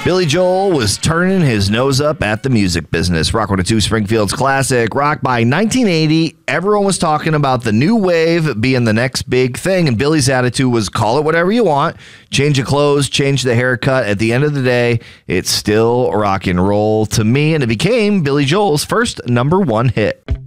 Billy Joel was turning his nose up at the music business. Rock 102 Springfield's classic rock. By 1980, everyone was talking about the new wave being the next big thing, and Billy's attitude was call it whatever you want, change your clothes, change the haircut. At the end of the day, it's still rock and roll to me, and it became Billy Joel's first #1 hit.